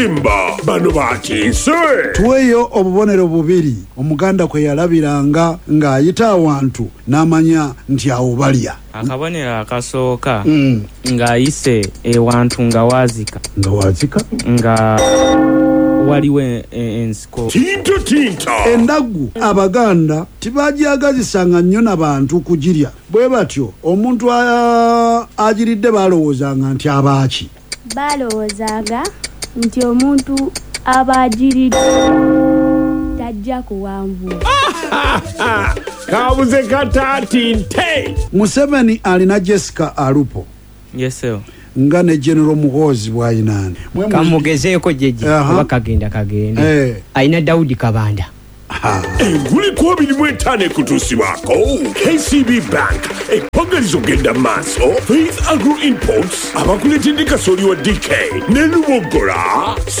Imba bano bakinse tuweyo obubonero bubiri omuganda kwe yalabiranga ng'ayita awantu n'amanya nti awo balya. Akabonero akasooka ng'ayise ewantu nga waazika nga waliwo ensiko tinta endaggu abaganda tibajagazisanga nnyo n'abantu kugirya bwe batyo omuntu agiridde balowoozanga nti abaaki balowoozanga nti omuntu abagiridde tajja kuwambula. kabuze kataati nte. Museveni alina Jessica Alupo. Yes sir. Nga ne General Muhoozi bw'ayinaani kamugezeeko jeje kuba kagenda ayina Daudi Kabanda. Enguli 25 kutuusibwako KCB Bank ekwagaliza ogenda maaso Faith Agro Imports abakuletedde kasooli wa DK ne Lubogola